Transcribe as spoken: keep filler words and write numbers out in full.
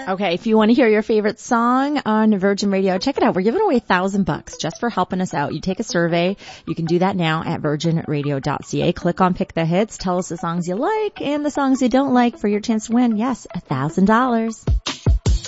Okay, if you want to hear your favorite song on Virgin Radio, check it out. We're giving away a thousand bucks just for helping us out. You take a survey. You can do that now at virgin radio dot c a. Click on Pick the Hits. Tell us the songs you like and the songs you don't like for your chance to win. Yes, a thousand dollars.